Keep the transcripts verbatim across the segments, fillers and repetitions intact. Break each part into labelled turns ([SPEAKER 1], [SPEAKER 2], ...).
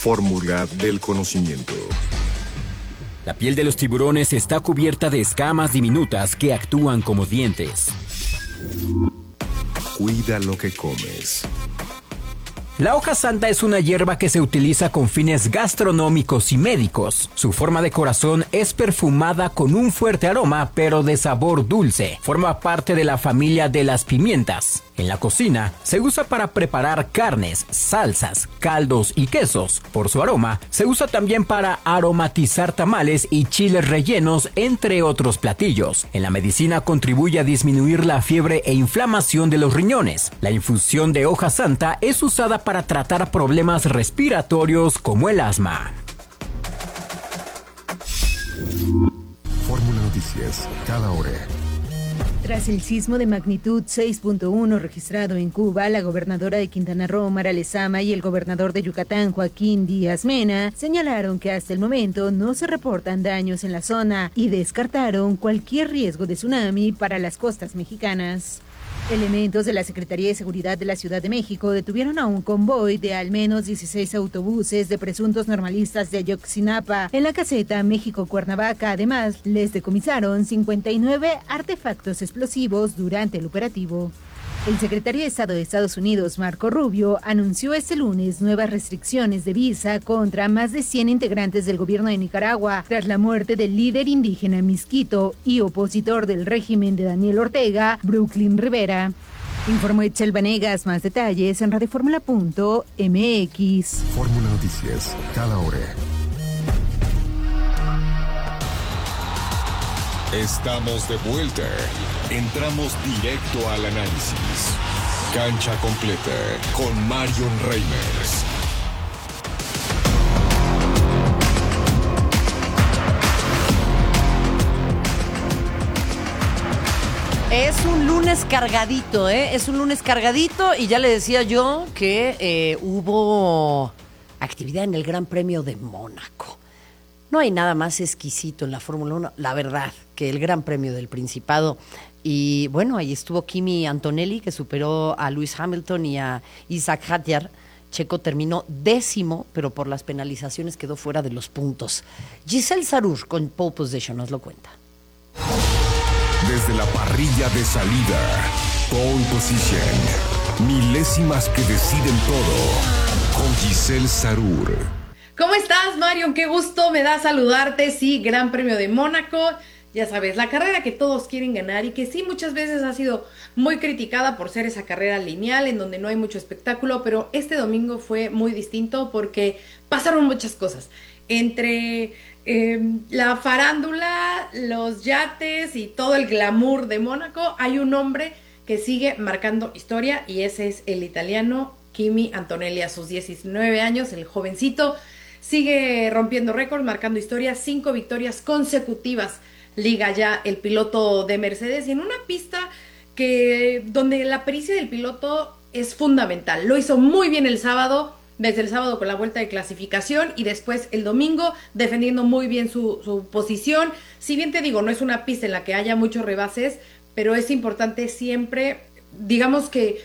[SPEAKER 1] fórmula del conocimiento.
[SPEAKER 2] La piel de los tiburones está cubierta de escamas diminutas que actúan como dientes.
[SPEAKER 1] Cuida lo que comes.
[SPEAKER 2] La hoja santa es una hierba que se utiliza con fines gastronómicos y médicos. Su forma de corazón es perfumada con un fuerte aroma, pero de sabor dulce. Forma parte de la familia de las pimientas. En la cocina, se usa para preparar carnes, salsas, caldos y quesos. Por su aroma, se usa también para aromatizar tamales y chiles rellenos, entre otros platillos. En la medicina contribuye a disminuir la fiebre e inflamación de los riñones. La infusión de hoja santa es usada para tratar problemas respiratorios como el asma.
[SPEAKER 1] Fórmula Noticias, cada hora.
[SPEAKER 3] Tras el sismo de magnitud seis punto uno registrado en Cuba, la gobernadora de Quintana Roo, Mara Lezama, y el gobernador de Yucatán, Joaquín Díaz Mena, señalaron que hasta el momento no se reportan daños en la zona y descartaron cualquier riesgo de tsunami para las costas mexicanas. Elementos de la Secretaría de Seguridad de la Ciudad de México detuvieron a un convoy de al menos dieciséis autobuses de presuntos normalistas de Ayotzinapa en la caseta México-Cuernavaca. Además, les decomisaron cincuenta y nueve artefactos explosivos durante el operativo. El secretario de Estado de Estados Unidos, Marco Rubio, anunció este lunes nuevas restricciones de visa contra más de cien integrantes del gobierno de Nicaragua tras la muerte del líder indígena Misquito y opositor del régimen de Daniel Ortega, Brooklyn Rivera. Informó Itzel Vanegas. Más detalles en radioformula punto m x.
[SPEAKER 1] Fórmula Noticias, cada hora. Estamos de vuelta. Entramos directo al análisis. Cancha completa con Marion Reimers.
[SPEAKER 4] Es un lunes cargadito, ¿eh? Es un lunes cargadito y ya le decía yo que eh, hubo actividad en el Gran Premio de Mónaco. No hay nada más exquisito en la Fórmula uno, la verdad, que el Gran Premio del Principado. Y bueno, ahí estuvo Kimi Antonelli, que superó a Lewis Hamilton y a Isaac Hadjar. Checo terminó décimo, pero por las penalizaciones quedó fuera de los puntos. Giselle Sarur con pole position nos lo cuenta.
[SPEAKER 1] Desde la parrilla de salida, pole position, milésimas que deciden todo, con Giselle Sarur.
[SPEAKER 5] ¿Cómo estás, Marion? Qué gusto me da saludarte. Sí, Gran Premio de Mónaco. Ya sabes, la carrera que todos quieren ganar y que sí muchas veces ha sido muy criticada por ser esa carrera lineal en donde no hay mucho espectáculo, pero este domingo fue muy distinto porque pasaron muchas cosas. Entre eh, la farándula, los yates y todo el glamour de Mónaco, hay un hombre que sigue marcando historia y ese es el italiano Kimi Antonelli. A sus diecinueve años, el jovencito sigue rompiendo récords, marcando historia, cinco victorias consecutivas liga ya el piloto de Mercedes y en una pista que donde la pericia del piloto es fundamental. Lo hizo muy bien el sábado, desde el sábado con la vuelta de clasificación y después el domingo defendiendo muy bien su, su posición. Si bien te digo, no es una pista en la que haya muchos rebases, pero es importante siempre, digamos que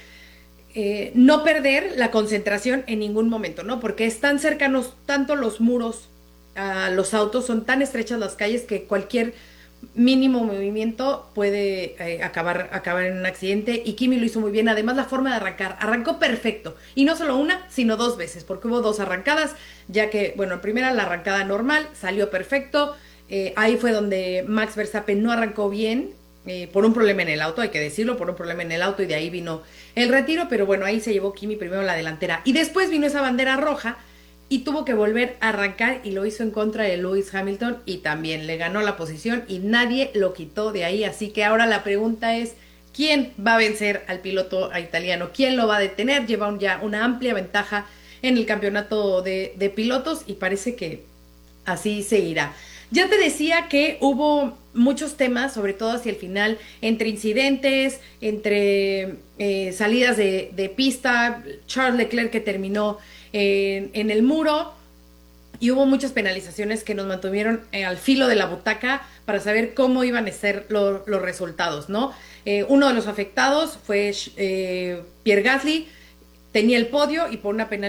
[SPEAKER 5] Eh, no perder la concentración en ningún momento, ¿no? Porque están cercanos tanto los muros a los autos, son tan estrechas las calles que cualquier mínimo movimiento puede eh, acabar, acabar en un accidente y Kimi lo hizo muy bien. Además, la forma de arrancar, arrancó perfecto y no solo una, sino dos veces, porque hubo dos arrancadas, ya que, bueno, en primera la arrancada normal salió perfecto, eh, ahí fue donde Max Verstappen no arrancó bien, Eh, por un problema en el auto, hay que decirlo, por un problema en el auto y de ahí vino el retiro, pero bueno, ahí se llevó Kimi primero la delantera y después vino esa bandera roja y tuvo que volver a arrancar y lo hizo en contra de Lewis Hamilton y también le ganó la posición y nadie lo quitó de ahí, así que ahora la pregunta es ¿quién va a vencer al piloto italiano? ¿Quién lo va a detener? Lleva un, ya una amplia ventaja en el campeonato de, de pilotos y parece que así se irá. Ya te decía que hubo muchos temas, sobre todo hacia el final, entre incidentes, entre eh, salidas de, de pista, Charles Leclerc que terminó eh, en el muro, y hubo muchas penalizaciones que nos mantuvieron eh, al filo de la butaca para saber cómo iban a ser lo, los resultados, ¿no? Eh, uno de los afectados fue eh, Pierre Gasly, tenía el podio y por una penalización